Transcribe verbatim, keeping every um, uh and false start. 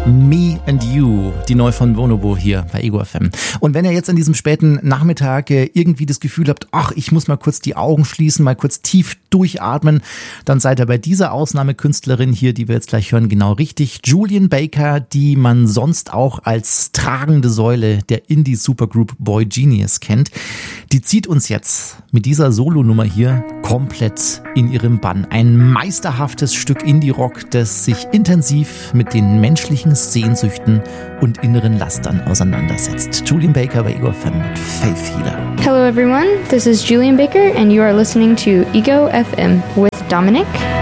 Me and You, die neu von Bonobo hier bei Ego F M. Und wenn ihr jetzt an diesem späten Nachmittag irgendwie das Gefühl habt, ach, ich muss mal kurz die Augen schließen, mal kurz tief durchatmen, dann seid ihr bei dieser Ausnahmekünstlerin hier, die wir jetzt gleich hören, genau richtig. Julien Baker, die man sonst auch als tragende Säule der Indie-Supergroup Boy Genius kennt, die zieht uns jetzt mit dieser Solonummer hier komplett in ihrem Bann. Ein meisterhaftes Stück Indie-Rock, das sich intensiv mit den menschlichen Sehnsüchten und inneren Lastern auseinandersetzt. Julien Baker bei Ego F M mit Faith Healer. Hello everyone, this is Julien Baker and you are listening to Ego F M with Dominic